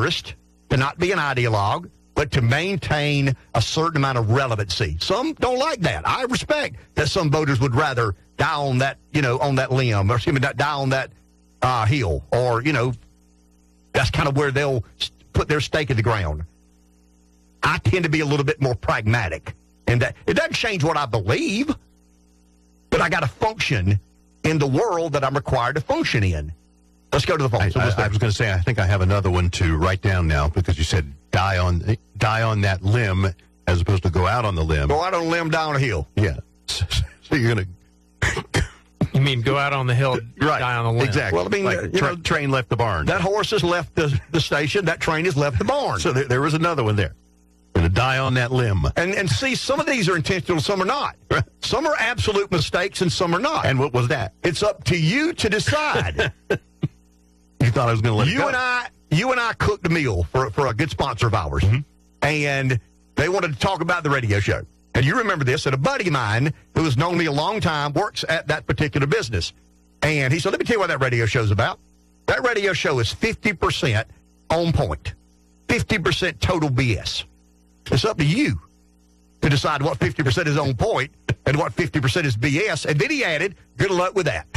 purist, to not be an ideologue, but to maintain a certain amount of relevancy. Some don't like that. I respect that some voters would rather die on that, on that limb, or die on that hill, or, that's kind of where they'll put their stake in the ground. I tend to be a little bit more pragmatic, and that it doesn't change what I believe, but I got to function in the world that I'm required to function in. Let's go to the phone. I was going to say, I think I have another one to write down now, because you said die on that limb as opposed to go out on the limb. Go out on a limb, down a hill. Yeah. So you're going to... You mean go out on the hill, right. Die on the limb. Exactly. Well, I mean, train left the barn. That horse has left the station. That train has left the barn. So there was another one there. Going to die on that limb. And see, some of these are intentional, some are not. Some are absolute mistakes, and some are not. And what was that? It's up to you to decide. You thought I was going to let it go. You and I cooked a meal for a good sponsor of ours, and they wanted to talk about the radio show. And you remember this, that a buddy of mine who has known me a long time works at that particular business. And he said, let me tell you what that radio show's about. That radio show is 50% on point, 50% total BS. It's up to you to decide what 50% is on point and what 50% is BS. And then he added, good luck with that.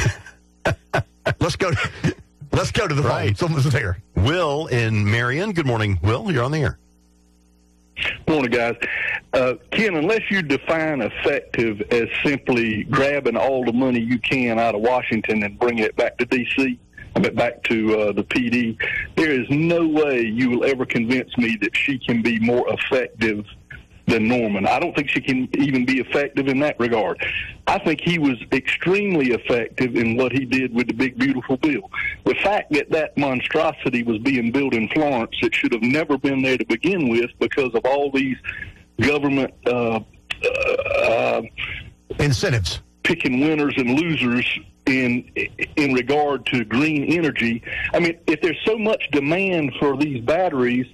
Let's go to the phone. Someone's there. Will in Marion. Good morning, Will. You're on the air. Morning, guys. Ken, unless you define effective as simply grabbing all the money you can out of Washington and bringing it back to D.C., back to the PD, there is no way you will ever convince me that she can be more effective than Norman. I don't think she can even be effective in that regard. I think he was extremely effective in what he did with the big, beautiful bill. The fact that that monstrosity was being built in Florence, it should have never been there to begin with because of all these government incentives, picking winners and losers in regard to green energy. I mean, if there's so much demand for these batteries,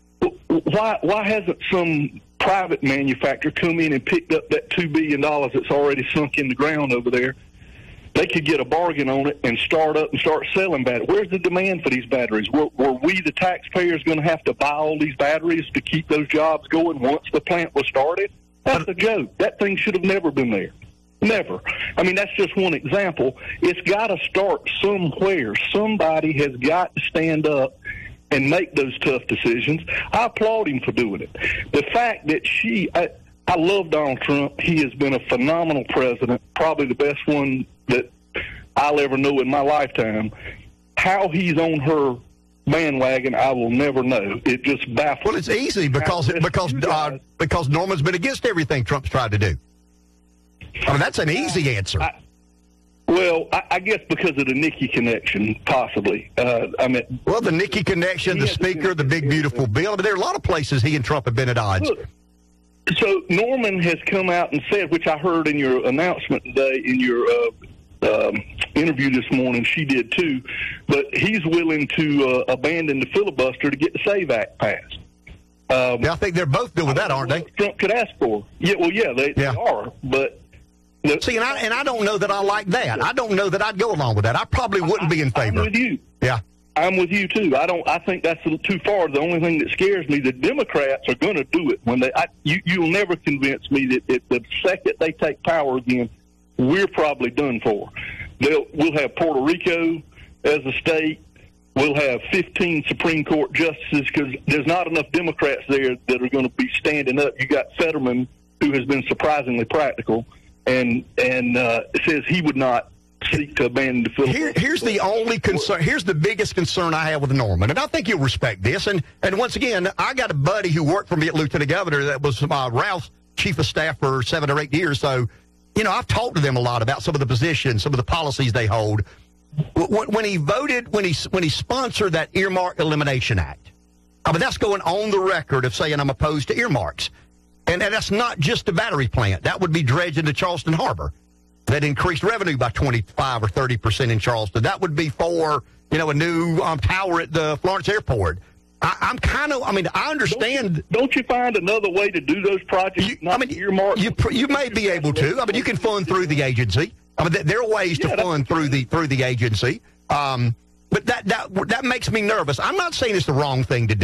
why hasn't some private manufacturer come in and picked up that $2 billion that's already sunk in the ground over there? They could get a bargain on it and start selling batteries. Where's the demand for these batteries? Were we, the taxpayers, going to have to buy all these batteries to keep those jobs going once the plant was started? That's a joke. That thing should have never been there. Never. I mean, that's just one example. It's got to start somewhere. Somebody has got to stand up and make those tough decisions. I applaud him for doing it. The fact that I love Donald Trump. He has been a phenomenal president, probably the best one that I'll ever know in my lifetime. How he's on her bandwagon, I will never know. It just baffles. Well, it's easy because Norman's been against everything Trump's tried to do. I mean, that's an easy answer. I guess because of the Nikki connection, possibly. The Nikki connection, the speaker, the big, beautiful bill. I mean, there are a lot of places he and Trump have been at odds. Look, so Norman has come out and said, which I heard in your announcement today, in your interview this morning, she did too, but he's willing to abandon the filibuster to get the SAVE Act passed. I think they're both good with that, aren't they? Trump could ask for. Yeah, well, they are, but... See, and I don't know that I like that. I don't know that I'd go along with that. I probably wouldn't be in favor. I'm with you. Yeah. I'm with you, too. I think that's a little too far. The only thing that scares me, the Democrats are going to do it. You'll never convince me that the second they take power again, we're probably done for. We'll have Puerto Rico as a state. We'll have 15 Supreme Court justices because there's not enough Democrats there that are going to be standing up. You got Fetterman, who has been surprisingly practical, and says he would not seek to abandon the filibuster. Here's the only concern. Here's the biggest concern I have with Norman, and I think you'll respect this. And once again, I got a buddy who worked for me at Lieutenant Governor that was Ralph's chief of staff for 7 or 8 years. So, I've talked to them a lot about some of the positions, some of the policies they hold. When he sponsored that Earmark Elimination Act, I mean, that's going on the record of saying I'm opposed to earmarks. And that's not just a battery plant. That would be dredged into Charleston Harbor. That increased revenue by 25 or 30% in Charleston. That would be for, a new tower at the Florence Airport. I understand. Don't you find another way to do those projects? Earmark? You may be able to. I mean, you can fund through the agency. I mean, there are ways to fund through the agency. But that makes me nervous. I'm not saying it's the wrong thing to do.